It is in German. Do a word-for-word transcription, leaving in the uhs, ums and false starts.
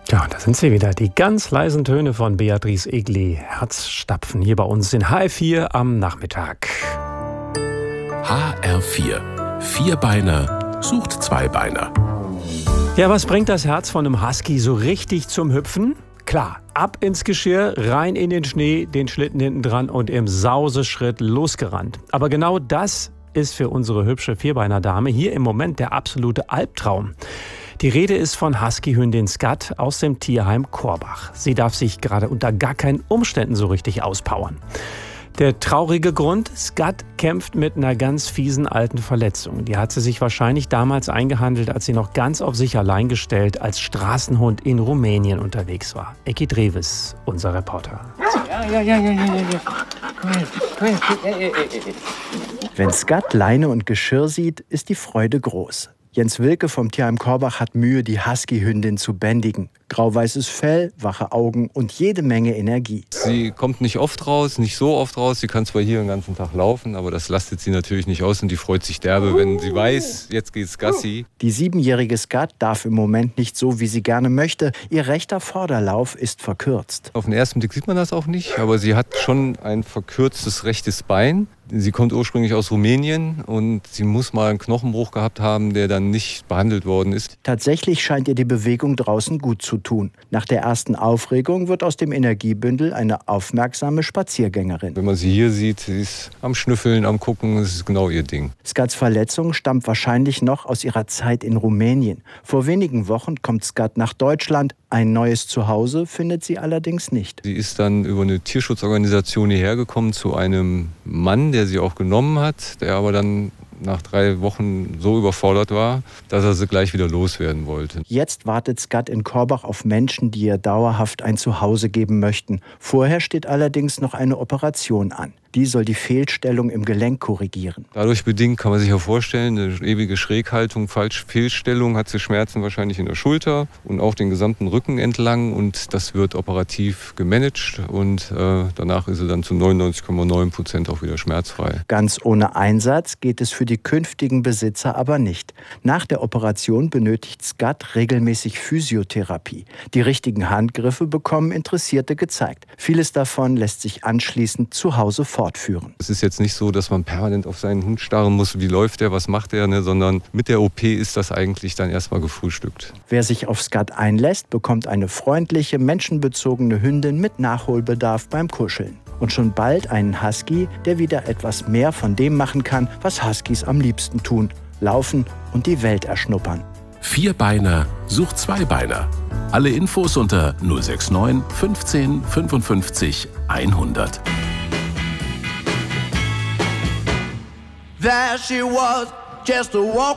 Ja, da sind sie wieder, die ganz leisen Töne von Beatrice Egli. Herzstapfen hier bei uns in H R vier am Nachmittag. H R vier. Vierbeiner sucht Zweibeiner. Ja, was bringt das Herz von einem Husky so richtig zum Hüpfen? Klar, ab ins Geschirr, rein in den Schnee, den Schlitten hinten dran und im Sauseschritt losgerannt. Aber genau das ist für unsere hübsche Vierbeiner-Dame hier im Moment der absolute Albtraum. Die Rede ist von Husky-Hündin Skat aus dem Tierheim Korbach. Sie darf sich gerade unter gar keinen Umständen so richtig auspowern. Der traurige Grund, Skat kämpft mit einer ganz fiesen alten Verletzung. Die hat sie sich wahrscheinlich damals eingehandelt, als sie noch ganz auf sich allein gestellt als Straßenhund in Rumänien unterwegs war. Eki Dreves, unser Reporter. Ja, ja, ja, ja, ja, ja. Komm her, komm her. Ey, ey, ey, ey. Wenn Skat Leine und Geschirr sieht, ist die Freude groß. Jens Wilke vom Tierheim Korbach hat Mühe, die Husky-Hündin zu bändigen. Grau-weißes Fell, wache Augen und jede Menge Energie. Sie kommt nicht oft raus, nicht so oft raus. Sie kann zwar hier den ganzen Tag laufen, aber das lastet sie natürlich nicht aus und die freut sich derbe, wenn sie weiß, jetzt geht's Gassi. Die siebenjährige Skat darf im Moment nicht so, wie sie gerne möchte. Ihr rechter Vorderlauf ist verkürzt. Auf den ersten Blick sieht man das auch nicht, aber sie hat schon ein verkürztes rechtes Bein. Sie kommt ursprünglich aus Rumänien und sie muss mal einen Knochenbruch gehabt haben, der dann nicht behandelt worden ist. Tatsächlich scheint ihr die Bewegung draußen gut zu tun. Nach der ersten Aufregung wird aus dem Energiebündel eine aufmerksame Spaziergängerin. Wenn man sie hier sieht, sie ist am Schnüffeln, am Gucken, das ist genau ihr Ding. Skats Verletzung stammt wahrscheinlich noch aus ihrer Zeit in Rumänien. Vor wenigen Wochen kommt Skat nach Deutschland. Ein neues Zuhause findet sie allerdings nicht. Sie ist dann über eine Tierschutzorganisation hierher gekommen zu einem Mann, der sie auch genommen hat, der aber dann nach drei Wochen so überfordert war, dass er sie gleich wieder loswerden wollte. Jetzt wartet Skat in Korbach auf Menschen, die ihr dauerhaft ein Zuhause geben möchten. Vorher steht allerdings noch eine Operation an. Die soll die Fehlstellung im Gelenk korrigieren. Dadurch bedingt kann man sich ja vorstellen, eine ewige Schräghaltung, falsche Fehlstellung, hat sie Schmerzen wahrscheinlich in der Schulter und auch den gesamten Rücken entlang. Und das wird operativ gemanagt und äh, danach ist sie dann zu neunundneunzig Komma neun Prozent auch wieder schmerzfrei. Ganz ohne Einsatz geht es für die künftigen Besitzer aber nicht. Nach der Operation benötigt Skat regelmäßig Physiotherapie. Die richtigen Handgriffe bekommen Interessierte gezeigt. Vieles davon lässt sich anschließend zu Hause fortführen. Es ist jetzt nicht so, dass man permanent auf seinen Hund starren muss, wie läuft der, was macht der, ne? Sondern mit der O P ist das eigentlich dann erstmal gefrühstückt. Wer sich auf Skat einlässt, bekommt eine freundliche, menschenbezogene Hündin mit Nachholbedarf beim Kuscheln. Und schon bald einen Husky, der wieder etwas mehr von dem machen kann, was Huskys am liebsten tun: laufen und die Welt erschnuppern. Vierbeiner sucht Zweibeiner. Alle Infos unter null sechs neun fünfzehn fünfundfünfzig hundert. There she was, just a walk